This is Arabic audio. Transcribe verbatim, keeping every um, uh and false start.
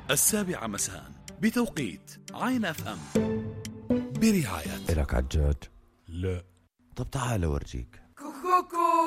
السابعة مساء بتوقيت عين اف ام برعاية. إلك عجاج؟ لا. طب تعال أورجيك.